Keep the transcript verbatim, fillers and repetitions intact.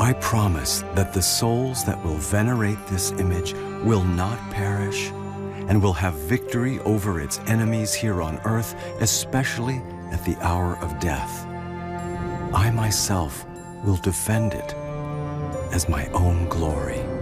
I promise that the souls that will venerate this image will not perish and will have victory over its enemies here on earth, especially at the hour of death. I myself will defend it as my own glory.